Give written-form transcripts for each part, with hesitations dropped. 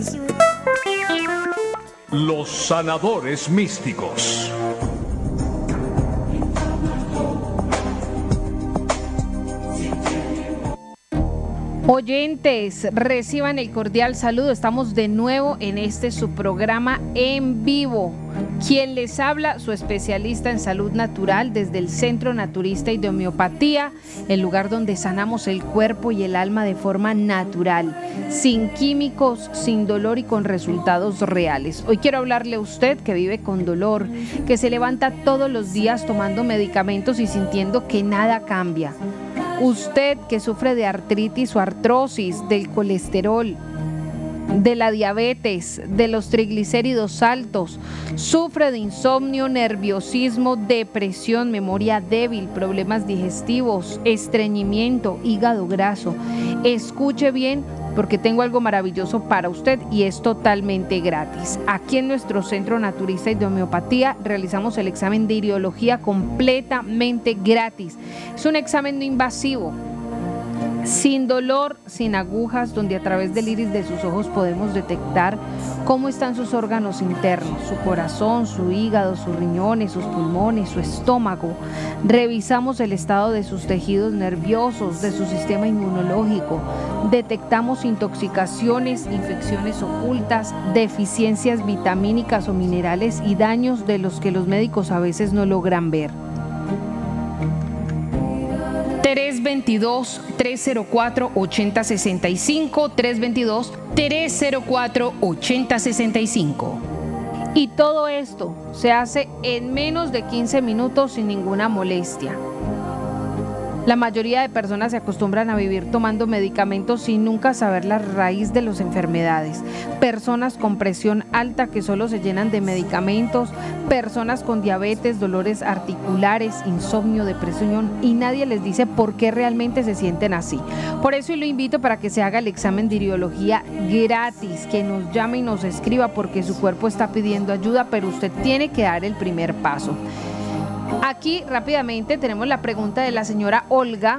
Los sanadores místicos. Oyentes, reciban el cordial saludo. Estamos de nuevo en su programa en vivo. Quien les habla, su especialista en salud natural desde el Centro Naturista y de Homeopatía, el lugar donde sanamos el cuerpo y el alma de forma natural, sin químicos, sin dolor y con resultados reales. Hoy quiero hablarle a usted que vive con dolor, que se levanta todos los días tomando medicamentos y sintiendo que nada cambia. Usted que sufre de artritis o artrosis, del colesterol, de la diabetes, de los triglicéridos altos, sufre de insomnio, nerviosismo, depresión, memoria débil, problemas digestivos, estreñimiento, hígado graso. Escuche bien, porque tengo algo maravilloso para usted y es totalmente gratis. Aquí en nuestro Centro Naturista y de Homeopatía realizamos el examen de iriología completamente gratis. Es un examen no invasivo, sin dolor, sin agujas, donde a través del iris de sus ojos podemos detectar cómo están sus órganos internos, su corazón, su hígado, sus riñones, sus pulmones, su estómago. Revisamos el estado de sus tejidos nerviosos, de su sistema inmunológico. Detectamos intoxicaciones, infecciones ocultas, deficiencias vitamínicas o minerales y daños de los que los médicos a veces no logran ver. 322-304-8065, 322-304-8065. Y todo esto se hace en menos de 15 minutos sin ninguna molestia. La mayoría de personas se acostumbran a vivir tomando medicamentos sin nunca saber la raíz de las enfermedades. Personas con presión alta que solo se llenan de medicamentos, personas con diabetes, dolores articulares, insomnio, depresión, y nadie les dice por qué realmente se sienten así. Por eso lo invito para que se haga el examen de iriología gratis, que nos llame y nos escriba porque su cuerpo está pidiendo ayuda, pero usted tiene que dar el primer paso. Aquí rápidamente tenemos la pregunta de la señora Olga,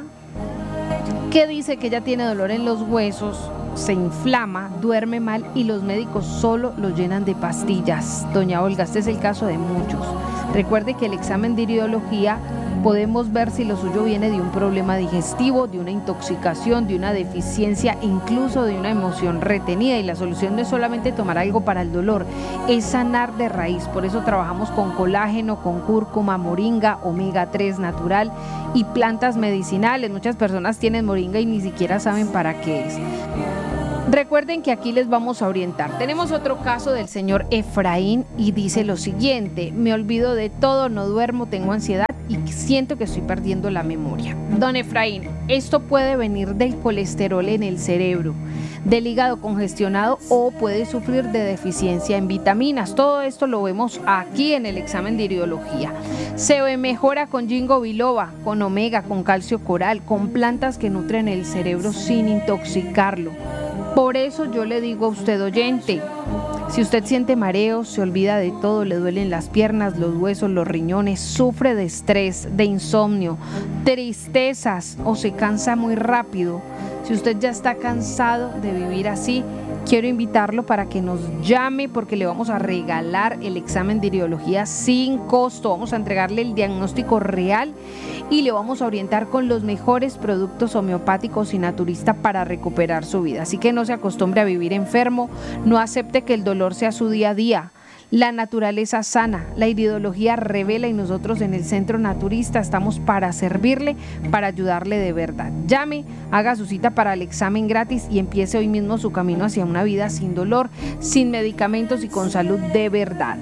que dice que ella tiene dolor en los huesos, se inflama, duerme mal y los médicos solo lo llenan de pastillas. Doña Olga, este es el caso de muchos. Recuerde que el examen de iriología podemos ver si lo suyo viene de un problema digestivo, de una intoxicación, de una deficiencia, incluso de una emoción retenida, y la solución no es solamente tomar algo para el dolor, es sanar de raíz. Por eso trabajamos con colágeno, con cúrcuma, moringa, omega 3 natural y plantas medicinales. Muchas personas tienen moringa y ni siquiera saben para qué es. Recuerden que aquí les vamos a orientar. Tenemos otro caso del señor Efraín y dice lo siguiente: me olvido de todo, no duermo, tengo ansiedad y siento que estoy perdiendo la memoria. Don Efraín, esto puede venir del colesterol en el cerebro, del hígado congestionado o puede sufrir de deficiencia en vitaminas. Todo esto lo vemos aquí en el examen de iriología. Se mejora con ginkgo biloba, con omega, con calcio coral, con plantas que nutren el cerebro sin intoxicarlo. Por eso yo le digo a usted, oyente, si usted siente mareos, se olvida de todo, le duelen las piernas, los huesos, los riñones, sufre de estrés, de insomnio, tristezas o se cansa muy rápido, si usted ya está cansado de vivir así, quiero invitarlo para que nos llame porque le vamos a regalar el examen de iriología sin costo. Vamos a entregarle el diagnóstico real y le vamos a orientar con los mejores productos homeopáticos y naturistas para recuperar su vida. Así que no se acostumbre a vivir enfermo, no acepte que el dolor sea su día a día. La naturaleza sana, la iridología revela y nosotros en el Centro Naturista estamos para servirle, para ayudarle de verdad. Llame, haga su cita para el examen gratis y empiece hoy mismo su camino hacia una vida sin dolor, sin medicamentos y con salud de verdad.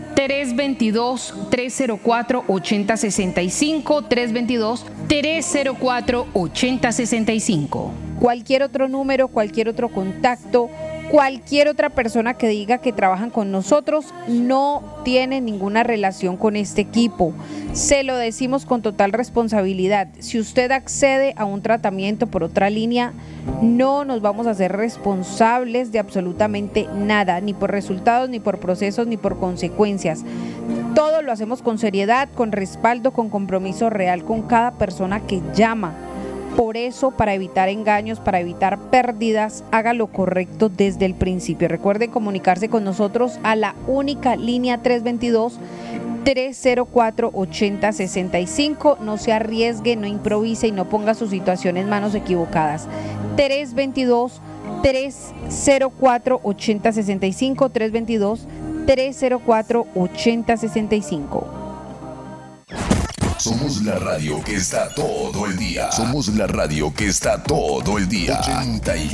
322-304-8065, 322-304-8065. Cualquier otro número, cualquier otro contacto, cualquier otra persona que diga que trabajan con nosotros no tiene ninguna relación con este equipo. Se lo decimos con total responsabilidad. Si usted accede a un tratamiento por otra línea, no nos vamos a hacer responsables de absolutamente nada, ni por resultados, ni por procesos, ni por consecuencias. Todo lo hacemos con seriedad, con respaldo, con compromiso real con cada persona que llama. Por eso, para evitar engaños, para evitar pérdidas, haga lo correcto desde el principio. Recuerden comunicarse con nosotros a la única línea 322-304-8065. No se arriesgue, no improvise y no ponga su situación en manos equivocadas. 322-304-8065, 322-304-8065. Somos la radio que está todo el día. Somos la radio que está todo el día. 81.